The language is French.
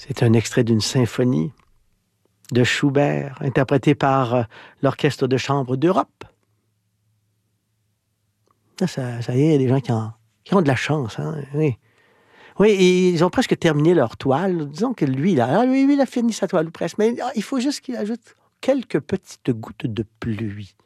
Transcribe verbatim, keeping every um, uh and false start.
C'est un extrait d'une symphonie de Schubert, interprétée par euh, l'Orchestre de chambre d'Europe. Ça, ça, ça y est, il y a des gens qui, en, qui ont de la chance. Hein? Oui. Oui, et ils ont presque terminé leur toile. Disons que lui, là, ah, lui, lui, il a fini sa toile ou presque, mais ah, il faut juste qu'il ajoute quelques petites gouttes de pluie.